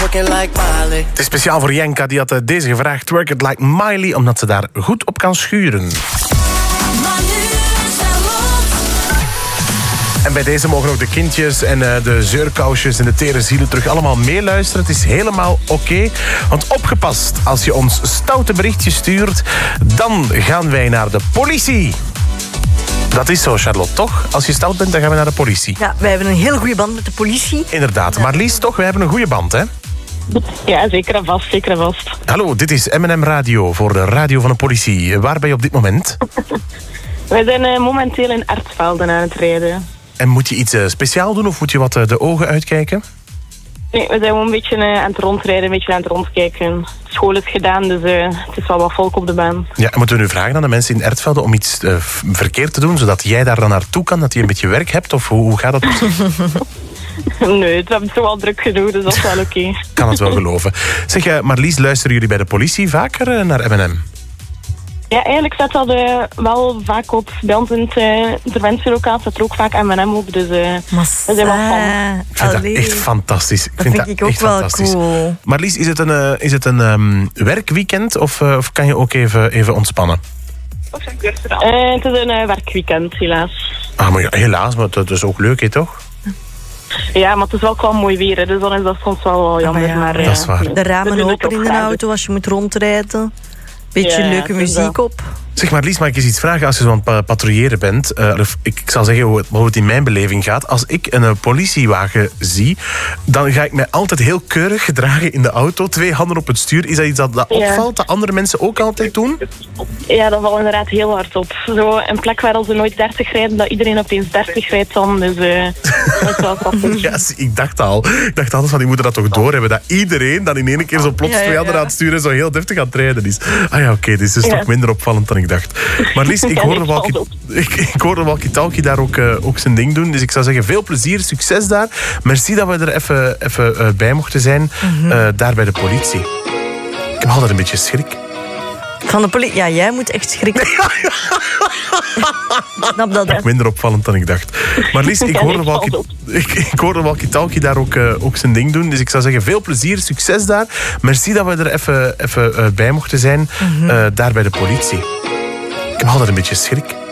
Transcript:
twerking like Miley. Het is speciaal voor Jenka, die had deze gevraagd. Twerk it like Miley, omdat ze daar goed op kan schuren. En bij deze mogen ook de kindjes en de zeurkousjes en de tere zielen terug allemaal meeluisteren. Het is helemaal oké. Want opgepast, als je ons stoute berichtje stuurt, dan gaan wij naar de politie. Dat is zo, Charlotte, toch? Als je stout bent, dan gaan we naar de politie. Ja, wij hebben een heel goede band met de politie. Inderdaad. Maar Lies, toch? We hebben een goede band, hè? Ja, zeker en vast, zeker en vast. Hallo, dit is M&M Radio voor de radio van de politie. Waar ben je op dit moment? Wij zijn momenteel in Ertsvelden aan het rijden. En moet je iets speciaal doen of moet je wat de ogen uitkijken? Nee, we zijn gewoon een beetje aan het rondrijden, een beetje aan het rondkijken. School is gedaan, dus het is wel wat volk op de baan. Ja, en moeten we nu vragen aan de mensen in Ertsvelden om iets verkeerd te doen, zodat jij daar dan naartoe kan, dat je een beetje werk hebt? Of hoe gaat dat? Nee, we hebben het zo wel druk genoeg, dus dat is wel oké. Kan het wel geloven. Zeg, Marlies, luisteren jullie bij de politie vaker naar M&M? Ja, eigenlijk staat dat wel vaak op. Bij ons in het interventielokaal staat er ook vaak M&M op, dus we zijn wel fan. Ik vind dat echt fantastisch. Dat vind ik ook wel cool. Marlies, is het een werkweekend of kan je ook even ontspannen? Het is een werkweekend, helaas. Ah, maar ja, helaas, maar dat is ook leuk, hè, toch? Ja, maar het is wel qua mooi weer, hè, dus dan is dat soms wel jammer. Maar, dat is waar. De ramen open in de auto als je moet rondrijden. Beetje leuke muziek op. Zeg maar, Lies, mag ik eens iets vragen? Als je zo aan het patrouilleren bent, ik zal zeggen hoe het in mijn beleving gaat. Als ik een politiewagen zie, dan ga ik mij altijd heel keurig gedragen in de auto. 2 handen op het stuur. Is dat iets dat opvalt, dat andere mensen ook altijd doen? Ja, dat valt inderdaad heel hard op. Zo een plek waar ze nooit 30 rijden, dat iedereen opeens 30 rijdt dan. Dus dat is wel grappig. Ja, ik dacht altijd van, die moeten dat toch doorhebben. Dat iedereen dan in één keer zo plots 2 handen aan het sturen zo heel deftig aan het rijden is. Ah ja, oké, dit is dus toch minder opvallend dan ik dacht. Maar Lies, ik hoorde walkie-talkie daar ook zijn ding doen. Dus ik zou zeggen, veel plezier, succes daar. Merci dat we er even bij mochten zijn. Daar bij de politie. Ik heb altijd een beetje schrik. Van de politie? Ja, jij moet echt schrikken. Ik snap dat. Toch minder opvallend dan ik dacht. Maar Lies, ik hoorde walkie-talkie daar ook zijn ding doen. Dus ik zou zeggen, veel plezier, succes daar. Merci dat we er even bij mochten zijn. Daar bij de politie. Ik heb altijd een beetje schrik.